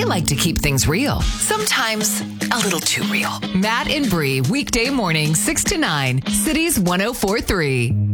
like to keep things real. Sometimes a little too real. Matt and Bree, weekday morning, 6 to 9, Cities 104.3.